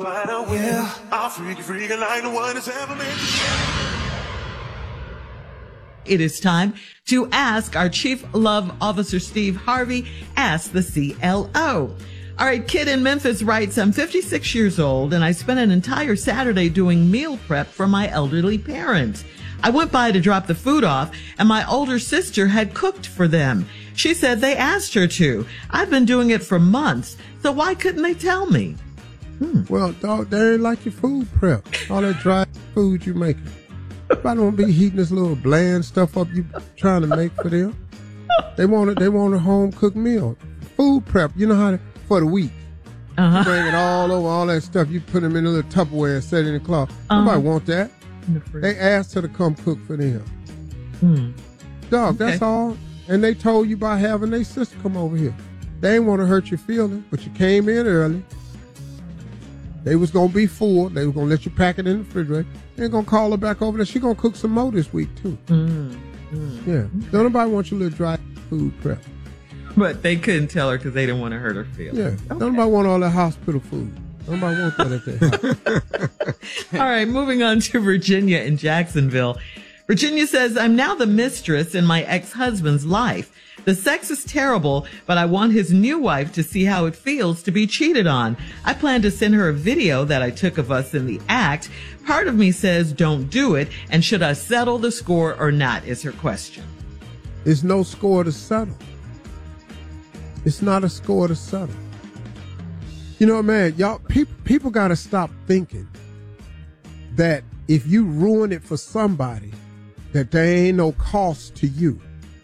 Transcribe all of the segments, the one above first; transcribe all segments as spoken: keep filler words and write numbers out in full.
find out when I'll freak you, freaking like the one that's ever made you. It is time to ask our Chief Love Officer, Steve Harvey, Ask the C L O. All right, Kid in Memphis writes, I'm fifty-six years old and I spent an entire Saturday doing meal prep for my elderly parents. I went by to drop the food off and my older sister had cooked for them. She said they asked her to. I've been doing it for months, so why couldn't they tell me? Hmm. Well, dog, they ain't like your food prep. All that dry food you making. I don't be heating this little bland stuff up you trying to make for them. They want it. They want a home cooked meal. Food prep. You know how to, for the week. Uh-huh. You bring it all over, all that stuff. You put them in a little Tupperware and set it in the cloth. Uh-huh. Nobody want that. The they asked her to come cook for them. Hmm. Dog, okay. That's all. And they told you about having their sister come over here. They ain't want to hurt your feelings, but you came in early. They was going to be full. They was going to let you pack it in the refrigerator. They're going to call her back over there. She going to cook some more this week, too. Mm, mm, yeah. Okay. Don't nobody want your little dry food prep. But they couldn't tell her because they didn't want to hurt her feelings. Yeah. Okay. Don't nobody want all that hospital food. Nobody want that at their house. All right, moving on to Virginia in Jacksonville. Virginia says, I'm now the mistress in my ex-husband's life. The sex is terrible, but I want his new wife to see how it feels to be cheated on. I plan to send her a video that I took of us in the act. Part of me says don't do it, and should I settle the score or not is her question. There's no score to settle. It's not a score to settle. You know, man, y'all, people, people got to stop thinking that if you ruin it for somebody, that there ain't no cost to you.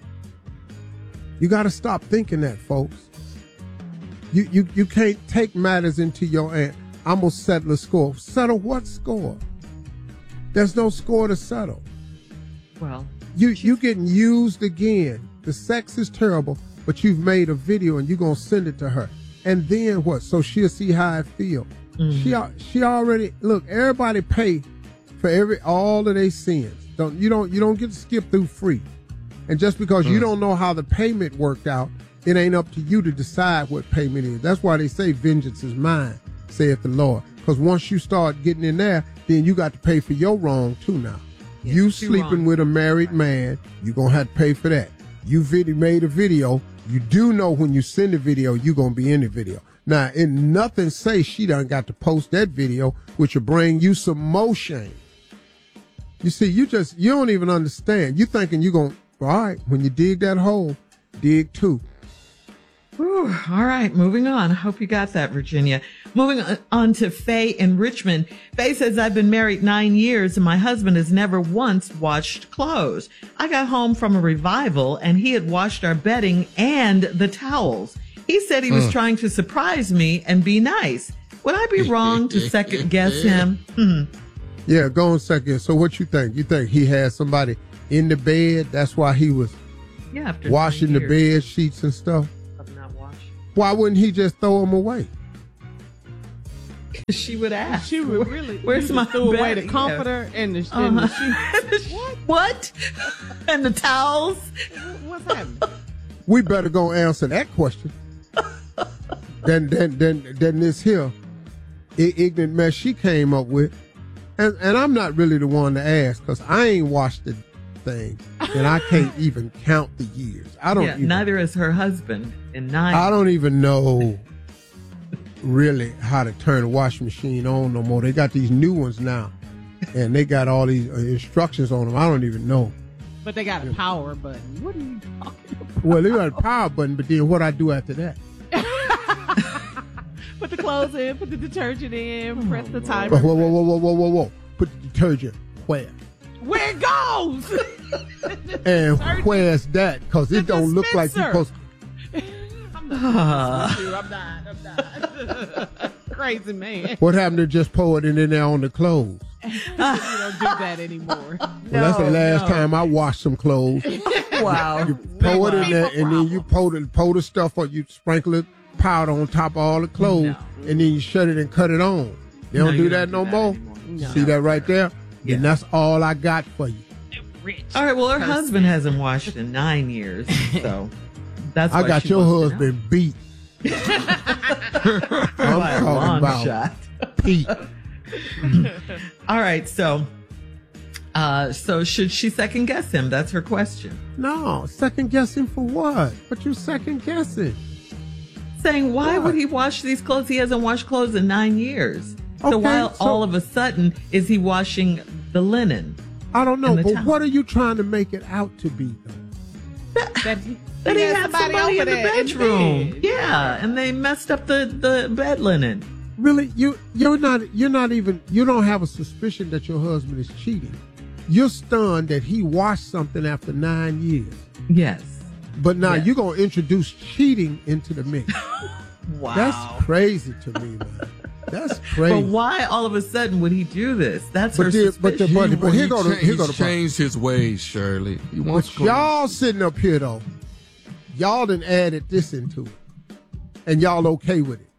You got to stop thinking that, folks. You you you can't take matters into your hand. I'm going to settle a score. Settle what score? There's no score to settle. Well, you you getting used again. The sex is terrible, but you've made a video and you're going to send it to her. And then what? So she'll see how it feels. Mm-hmm. She she already, look, everybody pay for every all of their sins. Don't you don't you don't get to skip through free. And just because mm. you don't know how the payment worked out, it ain't up to you to decide what payment is. That's why they say vengeance is mine, saith the Lord. Because once you start getting in there, then you got to pay for your wrong too now. Yes, you sleeping wrong. With a married right. man, you're going to have to pay for that. You vid- made a video. You do know when you send a video, you're going to be in the video. Now, in nothing say she done got to post that video, which will bring you some more shame. You see, you just, you don't even understand. You thinking you're going to, all right, when you dig that hole, dig two. Whew, all right, moving on. I hope you got that, Virginia. Moving on to Faye in Richmond. Faye says, I've been married nine years and my husband has never once washed clothes. I got home from a revival and he had washed our bedding and the towels. He said he was uh. trying to surprise me and be nice. Would I be wrong to second guess him? Hmm. Yeah, go on second. So what you think? You think he had somebody in the bed? That's why he was yeah, after washing the bed sheets and stuff? Of not washing. Why wouldn't he just throw them away? She would ask. She would really. Where's my threw bed? away the comforter yeah. and the, uh-huh. and the sheets. What? What? And the towels? What's happening? We better go answer that question. then, then, then, then this here ignorant mess she came up with. And, and I'm not really the one to ask because I ain't washed the thing and I can't even count the years. I don't. Yeah, even, neither is her husband in nine. I don't even know really how to turn a washing machine on no more. They got these new ones now, and they got all these instructions on them. I don't even know. But they got a power button. What are you talking about? Well, they got a power button, but then what I do after that? Put the clothes in, put the detergent in, press the timer. Whoa, whoa, whoa, whoa, whoa, whoa, whoa. Put the detergent where? Where it goes. And where's that? Because it don't dispenser. Look like you're supposed to. I'm not. I'm not. I'm not. Crazy man. What happened to just pour it in there on the clothes? You don't do that anymore. Well, no, that's the last no. time I washed some clothes. Wow. You pour it in there, and then you pour the, pour the stuff, or you sprinkle it, powder on top of all the clothes, no. and then you shut it and cut it on. They don't no, do that don't no do that more. No. See that right there? Yeah. And that's all I got for you. Rich all right, well, her person. husband hasn't washed in nine years, so that's why I got she your husband beat. I'm talking about. Shot. Pete. All right, so uh, so should she second guess him? That's her question. No, second guessing for what? But you second guessing. Saying, why What? would he wash these clothes? He hasn't washed clothes in nine years. So Okay, why so- all of a sudden is he washing the linen? I don't know, And the but towel. what are you trying to make it out to be, though? That he, That he had had somebody, in the there in bedroom. bed. Yeah, and they messed up the, the bed linen. Really, you you're not you're not even you don't have a suspicion that your husband is cheating. You're stunned that he washed something after nine years. Yes. But now Yes. you're gonna introduce cheating into the mix. Wow. That's crazy to me, man. That's crazy. But why all of a sudden would he do this? That's But her the- but the- suspicion. but- but here He go the cha- here go he's the problem. changed his ways, Shirley. He wants But y'all sitting up here though, y'all done added this into it, and y'all okay with it.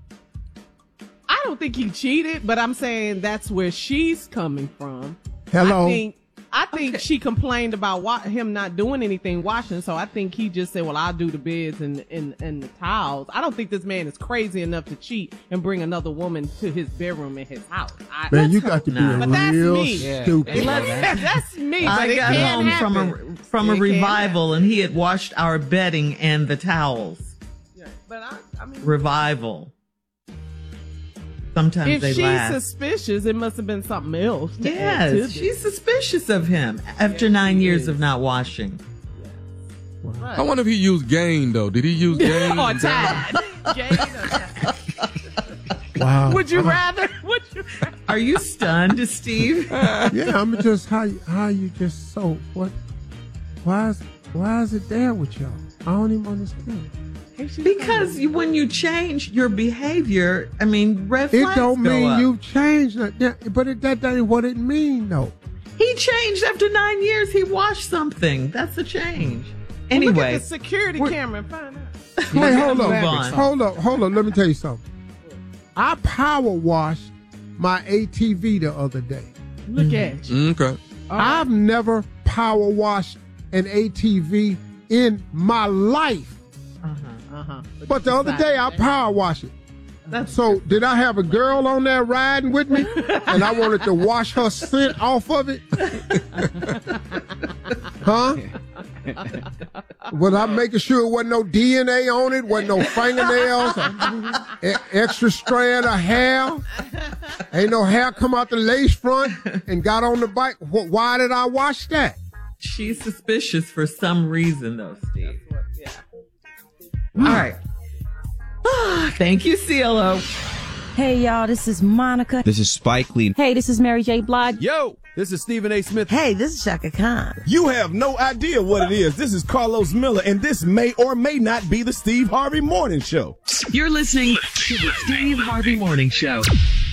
I don't think he cheated, but I'm saying that's where she's coming from. Hello? I think I think she complained about wa- him not doing anything washing, so I think he just said, "Well, I'll do the beds and, and and the towels." I don't think this man is crazy enough to cheat and bring another woman to his bedroom in his house. I, Man, you hope got to be not. But that's real me. Yeah. stupid. that's me. But I it got can home from happen. a from a It can revival, and he had washed our bedding and the towels. happen. But I, I mean, Revival. Sometimes if they she's last. suspicious, it must have been something else. to add to Yes, this. she's suspicious of him after nine years of not washing. I wonder if he used Gain though. Did he use Gain? or Tide. Jane or Tide. Wow. Would you rather? Would you rather? Are you stunned, Steve? Yeah, I'm just how you- how you just so what? Why is why is it there with y'all? I don't even understand. Because you, when you change your behavior, I mean, red It flags don't go mean up. you changed, that, yeah, but it, that ain't what it mean though. He changed after nine years. He washed something. That's a change. Look at Anyway, the security we're- camera and find out. Hey, hold Move up, on. hold up, hold up. Let me tell you something. I power washed my A T V the other day. Look at you. Okay. I've never power washed an A T V in my life. Uh-huh. But the other day I power washed it. that's So did I have a girl on there riding with me, and I wanted to wash her scent off of it? Huh? Was I making sure it wasn't no D N A on it, wasn't no fingernails, e- extra strand of hair, ain't no hair come out the lace front and got on the bike? Wh- Why did I wash that? she's suspicious for some reason, though, Steve. All right. Thank you, CeeLo. Hey y'all, this is Monica. This is Spike Lee. Hey, this is Mary J. Blige. Yo, this is Stephen A. Smith. Hey, this is Shaka Khan. You have no idea what it is. This is Carlos Miller, and this may or may not be the Steve Harvey Morning Show. You're listening to the Steve Harvey Morning Show.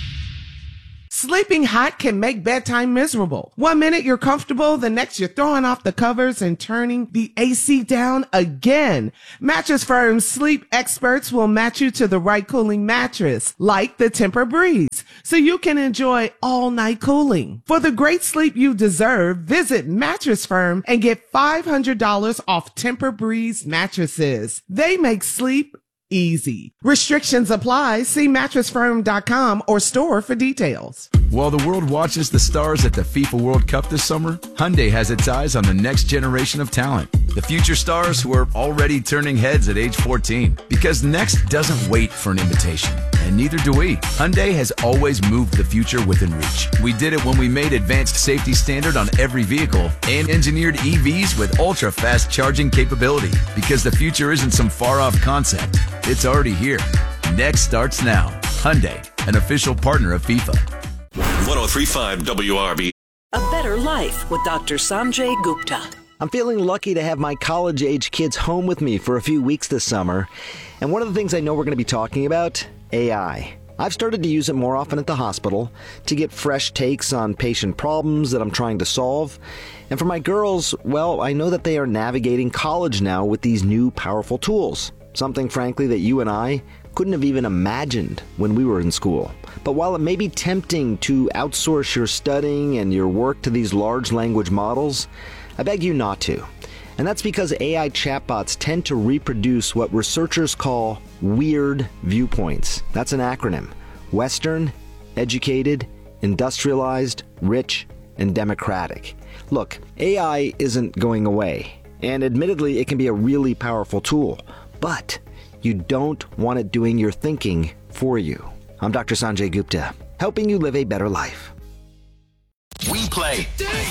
Sleeping hot can make bedtime miserable. One minute you're comfortable, the next you're throwing off the covers and turning the A C down again. Mattress Firm's sleep experts will match you to the right cooling mattress, like the Tempur-Breeze, so you can enjoy all night cooling. For the great sleep you deserve, visit Mattress Firm and get five hundred dollars off Tempur-Breeze mattresses. They make sleep easy. Restrictions apply. See mattress firm dot com or store for details. While the world watches the stars at the FIFA World Cup this summer, Hyundai has its eyes on the next generation of talent. The future stars who are already turning heads at age fourteen. Because next doesn't wait for an invitation. And neither do we. Hyundai has always moved the future within reach. We did it when we made advanced safety standard on every vehicle and engineered E Vs with ultra-fast charging capability. Because the future isn't some far-off concept. It's already here. Next starts now. Hyundai, an official partner of FIFA. one oh three point five W R B. A Better Life with Doctor Sanjay Gupta. I'm feeling lucky to have my college-age kids home with me for a few weeks this summer. And one of the things I know we're going to be talking about, A I. I've started to use it more often at the hospital to get fresh takes on patient problems that I'm trying to solve. And for my girls, well, I know that they are navigating college now with these new powerful tools. Something, frankly, that you and I couldn't have even imagined when we were in school. But while it may be tempting to outsource your studying and your work to these large language models, I beg you not to. And that's because A I chatbots tend to reproduce what researchers call weird viewpoints. That's an acronym. Western, educated, industrialized, rich, and democratic. Look, A I isn't going away, and admittedly, it can be a really powerful tool, but you don't want it doing your thinking for you. I'm Doctor Sanjay Gupta, helping you live a better life. We play.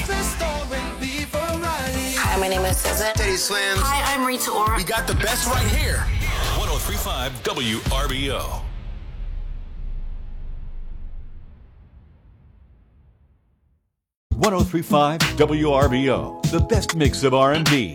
Hi, my name is Susan. Teddy Swims. Hi, I'm Rita Ora. We got the best right here. one oh three point five W R B O. one oh three point five W R B O, the best mix of R and B,